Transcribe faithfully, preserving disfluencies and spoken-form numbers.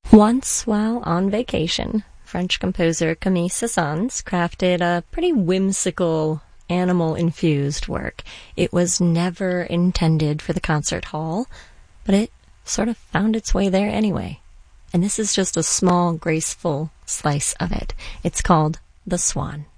Once, while on vacation, French composer Camille Saint-Saëns crafted a pretty whimsical, animal-infused work. It was never intended for the concert hall, but it sort of found its way there anyway. And this is just a small, graceful slice of it. It's called The Swan.